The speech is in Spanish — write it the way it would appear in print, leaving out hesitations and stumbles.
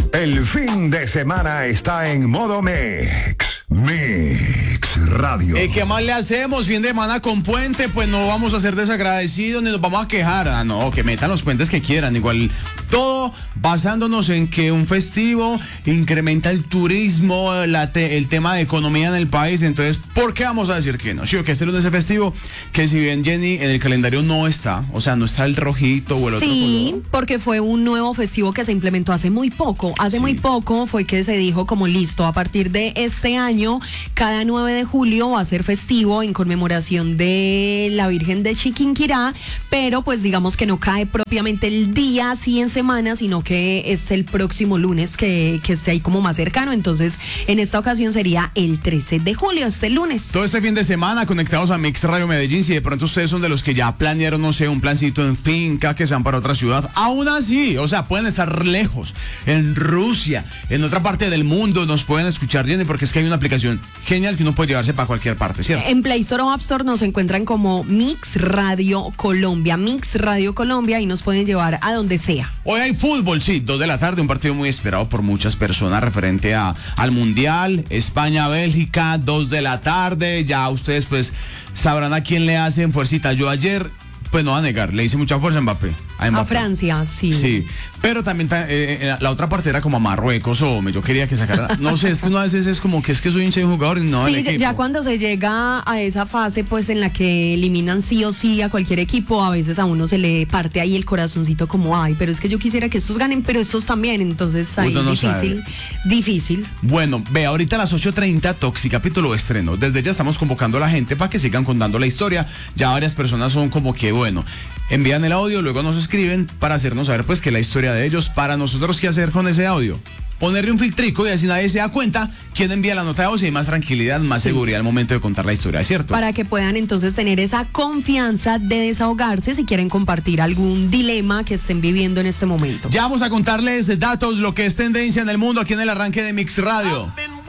El fin de semana está en modo Mix. Mix Radio. ¿Qué más le hacemos? Fin de semana con puente, pues no vamos a ser desagradecidos ni nos vamos a quejar. No, que metan los puentes que quieran. Igual todo basándonos en que un festivo incrementa el turismo, el tema de economía en el país. Entonces, ¿por qué vamos a decir que no? Sí, o que este lunes es festivo, que si bien Jenny en el calendario no está, o sea, no está el rojito o el otro color. Sí, porque fue un nuevo festivo que se implementó hace muy poco. Muy poco fue que se dijo como listo, a partir de este año, cada 9 de julio va a ser festivo en conmemoración de la Virgen de Chiquinquirá, pero pues digamos que no cae propiamente el día así en semana, sino que es el próximo lunes que esté ahí como más cercano. Entonces, en esta ocasión sería el 13 de julio, este lunes. Todo este fin de semana conectados a Mix Radio Medellín. Si de pronto ustedes son de los que ya planearon, no sé, un plancito en finca, que sean para otra ciudad, aún así, o sea, pueden estar lejos, en Rusia, en otra parte del mundo, nos pueden escuchar, Jenny, porque es que hay una aplicación genial que uno puede llevarse para cualquier parte, ¿cierto? En Play Store o App Store nos encuentran como Mix Radio Colombia, y nos pueden llevar a donde sea. Hoy hay fútbol, sí, 2 de la tarde, un partido muy esperado por muchas personas referente al Mundial, España-Bélgica, 2 de la tarde, ya ustedes pues sabrán a quién le hacen fuercita. Yo ayer, pues no va a negar, le hice mucha fuerza a Mbappé. A Francia, sí. Sí, pero también la otra parte era como a Marruecos o yo quería que sacara. No sé, es que uno a veces es como que soy hincha de un jugador y no del equipo. Ya cuando se llega a esa fase, pues en la que eliminan sí o sí a cualquier equipo, a veces a uno se le parte ahí el corazoncito como, ay, pero es que yo quisiera que estos ganen, pero estos también. Entonces ahí no difícil. Bueno, ve, ahorita a las 8:30, Toxi capítulo estreno. Desde ya estamos convocando a la gente para que sigan contando la historia. Ya varias personas son como que, bueno, envían el audio, luego nos escriben para hacernos saber pues que la historia de ellos. Para nosotros, ¿qué hacer con ese audio? Ponerle un filtrico y así nadie se da cuenta quién envía la nota de voz y hay más tranquilidad, más seguridad al momento de contar la historia, ¿cierto? Para que puedan entonces tener esa confianza de desahogarse si quieren compartir algún dilema que estén viviendo en este momento. Ya vamos a contarles datos, lo que es tendencia en el mundo aquí en el arranque de Mix Radio.